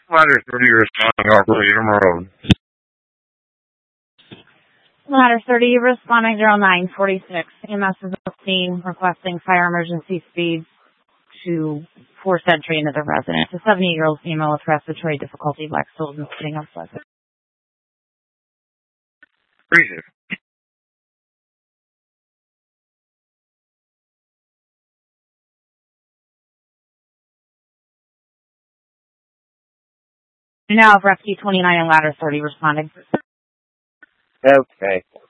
Ladder 30 responding off Freedom Road. Ladder 30 responding 0946. EMS is on scene requesting fire emergency speeds to force entry into the residence. A 70-year-old female with respiratory difficulty, black stool, and sitting unpleasant. Appreciate it. Now have Rescue 29 and Ladder 30 responding. Okay.